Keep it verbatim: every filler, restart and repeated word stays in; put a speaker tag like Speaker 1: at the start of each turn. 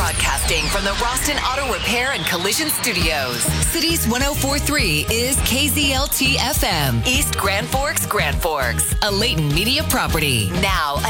Speaker 1: Broadcasting from the Roston Auto Repair and Collision Studios. Cities one oh four point three is K Z L T F M. East Grand Forks, Grand Forks. A Leighton Media property. Now,